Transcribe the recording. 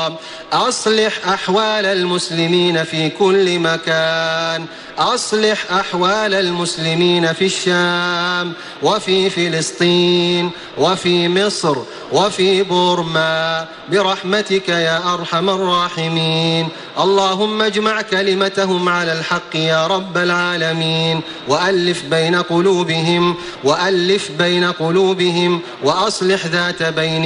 أصلح أحوال المسلمين في كل مكان، أصلح أحوال المسلمين في الشام وفي فلسطين وفي مصر وفي بورما برحمتك يا أرحم الراحمين. اللهم اجمع كلمتهم على الحق يا رب العالمين، وألف بين قلوبهم وأصلح ذات بينهم